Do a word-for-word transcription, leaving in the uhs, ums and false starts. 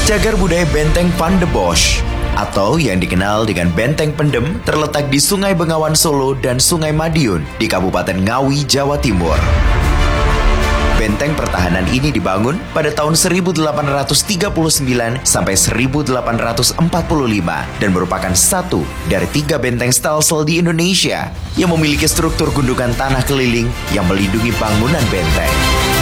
Cagar budaya Benteng Van de Bosch atau yang dikenal dengan Benteng Pendem terletak di Sungai Bengawan Solo dan Sungai Madiun di Kabupaten Ngawi, Jawa Timur. Benteng pertahanan ini dibangun pada tahun seribu delapan ratus tiga puluh sembilan sampai seribu delapan ratus empat puluh lima dan merupakan satu dari tiga benteng stelsel di Indonesia yang memiliki struktur gundukan tanah keliling yang melindungi bangunan benteng.